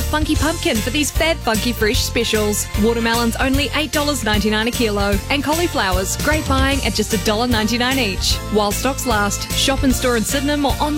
Funky Pumpkin for these Fab Funky Fresh specials. Watermelons only $8.99 a kilo, and cauliflowers great buying at just $1.99 each. While stocks last, shop in store in Sydenham or online